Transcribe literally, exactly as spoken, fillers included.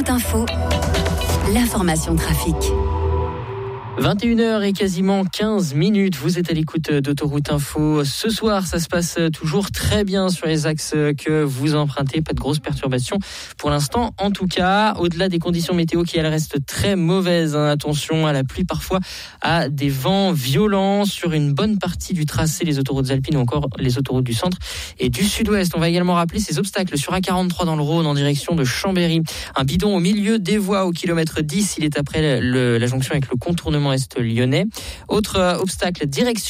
Autoroute Info, l'information trafic. vingt et une heures et quasiment quinze minutes, vous êtes à l'écoute d'Autoroute Info. Ce soir, ça se passe toujours très bien sur les axes que vous empruntez. Pas de grosses perturbations pour l'instant. En tout cas, au-delà des conditions météo qui elles restent très mauvaises, hein, attention à la pluie, parfois à des vents violents sur une bonne partie du tracé, les autoroutes alpines ou encore les autoroutes du centre et du sud-ouest. On va également rappeler ces obstacles sur A quarante-trois dans le Rhône en direction de Chambéry. Un bidon au milieu des voies au kilomètre dix, il est après le, la jonction avec le contournement est lyonnais. Autre obstacle, direction